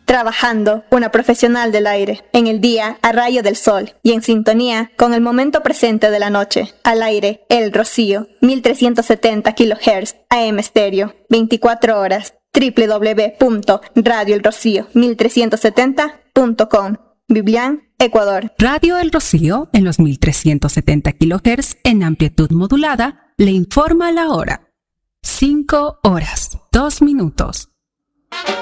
Trabajando, una profesional del aire. En el día, a rayo del sol. Y en sintonía con el momento presente de la noche. Al aire, El Rocío. 1370 kHz. AM estéreo. 24 horas. www.radioelrocío1370.com. Biblián, Ecuador. Radio El Rocío, en los 1370 kHz en amplitud modulada, le informa la hora. 5 horas, 2 minutos.